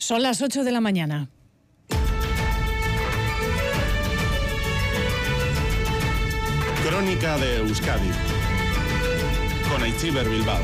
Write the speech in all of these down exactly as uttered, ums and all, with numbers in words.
Son las ocho de la mañana. Crónica de Euskadi con Aitziber Bilbao.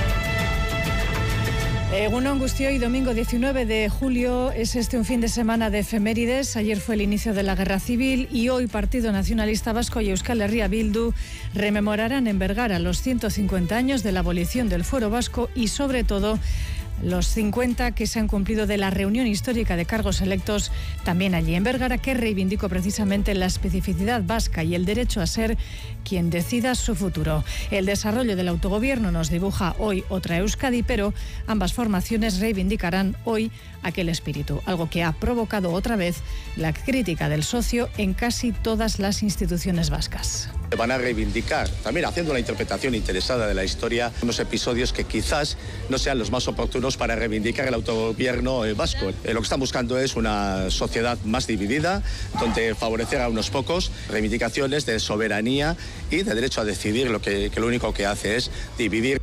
Egunon Guztioi, domingo diecinueve de julio, es este un fin de semana de efemérides. Ayer fue el inicio de la Guerra Civil y hoy Partido Nacionalista Vasco y Euskal Herria Bildu rememorarán en Bergara los ciento cincuenta años de la abolición del fuero vasco y sobre todo los cincuenta que se han cumplido de la reunión histórica de cargos electos también allí en Bergara, que reivindicó precisamente la especificidad vasca y el derecho a ser quien decida su futuro. El desarrollo del autogobierno nos dibuja hoy otra Euskadi, pero ambas formaciones reivindicarán hoy aquel espíritu, algo que ha provocado otra vez la crítica del socio en casi todas las instituciones vascas. Van a reivindicar, también haciendo una interpretación interesada de la historia, unos episodios que quizás no sean los más oportunos para reivindicar el autogobierno vasco. Eh, lo que están buscando es una sociedad más dividida, donde favorecer a unos pocos, reivindicaciones de soberanía y de derecho a decidir, lo que, que lo único que hace es dividir.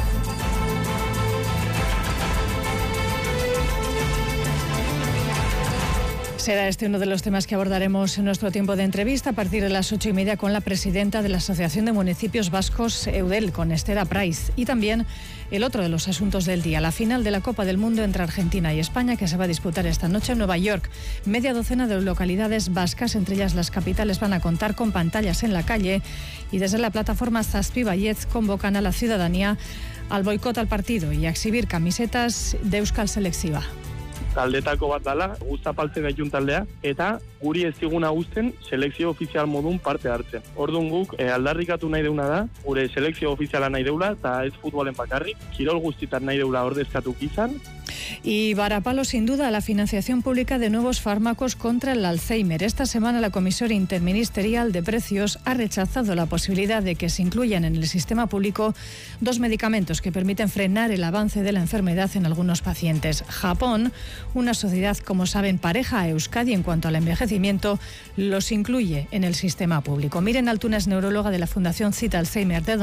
Será este uno de los temas que abordaremos en nuestro tiempo de entrevista a partir de las ocho y media con la presidenta de la Asociación de Municipios Vascos, Eudel, con Esther Apraiz. Y también el otro de los asuntos del día, la final de la Copa del Mundo entre Argentina y España, que se va a disputar esta noche en Nueva York. Media docena de localidades vascas, entre ellas las capitales, van a contar con pantallas en la calle y desde la plataforma Zazpi Baietz convocan a la ciudadanía al boicot al partido y a exhibir camisetas de Euskal Selekzioa. Taldetako bat dala, guztapaltzen gaitun taldea, eta guri ez diguna uzten selekzio ofizial modun parte hartzen. Orduan guk eh, aldarrikatu nahi deuna da, gure selekzio ofiziala nahi deula, eta ez futbolen bakarrik, kirol guztitan nahi deula ordezkatu izan. Y varapalo sin duda a la financiación pública de nuevos fármacos contra el Alzheimer. Esta semana la Comisión Interministerial de Precios ha rechazado la posibilidad de que se incluyan en el sistema público dos medicamentos que permiten frenar el avance de la enfermedad en algunos pacientes. Japón, una sociedad, como saben, pareja a Euskadi en cuanto al envejecimiento, los incluye en el sistema público. Miren Altuna es neuróloga de la Fundación Cita Alzheimer de